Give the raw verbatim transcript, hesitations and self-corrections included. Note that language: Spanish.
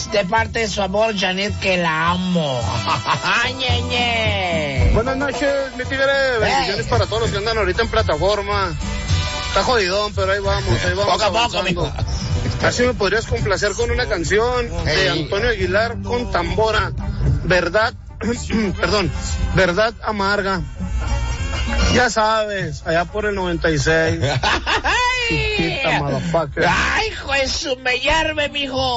de parte de su amor, Janet, que la amo. Ñe, ñe. Buenas noches, mi tigre. Bendiciones para todos los que andan ahorita en plataforma. Está jodidón, pero ahí vamos, ahí vamos. Poco a poco, mijo. Así me podrías complacer con una canción de Antonio Aguilar con tambora. Verdad, perdón, Verdad Amarga. Ya sabes, allá por el noventa y seis. Chiquita, motherfucker. Ay, hijo de su mellarme, mijo.